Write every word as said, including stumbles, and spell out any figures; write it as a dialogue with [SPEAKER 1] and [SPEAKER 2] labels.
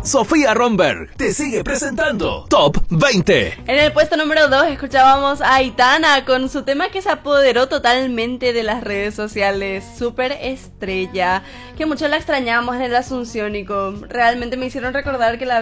[SPEAKER 1] Sofía Romberg te sigue presentando Top veinte.
[SPEAKER 2] En el puesto número dos escuchábamos a Aitana con su tema que se apoderó totalmente de las redes sociales, Super Estrella, que mucho la extrañamos en el Asunciónico. Realmente me hicieron recordar que la